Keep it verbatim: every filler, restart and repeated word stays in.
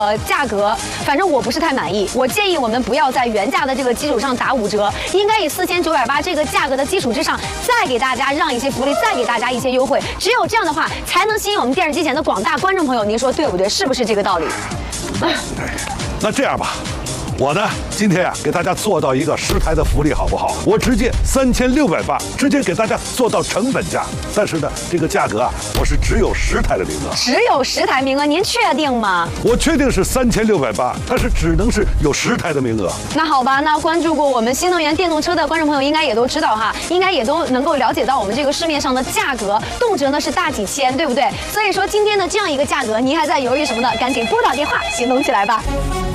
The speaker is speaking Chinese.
呃，价格，反正我不是太满意。我建议我们不要在原价的这个基础上打五折，应该以四千九百八这个价格的基础之上，再给大家让一些福利，再给大家一些优惠。只有这样的话，才能吸引我们电视机前的广大观众朋友。您说对不对？是不是这个道理？ 对，那这样吧。 我呢，今天啊，给大家做到一个十台的福利，好不好？我直接三千六百八，直接给大家做到成本价。但是呢，这个价格啊，我是只有十台的名额， 只有十台名额，您确定吗？ 我确定是三千六百八，但是只能是有十台的名额。 那好吧，那关注过我们新能源电动车的观众朋友，应该也都知道哈，应该也都能够了解到我们这个市面上的价格，动辄呢是大几千，对不对？所以说今天的这样一个价格，您还在犹豫什么呢？赶紧拨打电话，行动起来吧。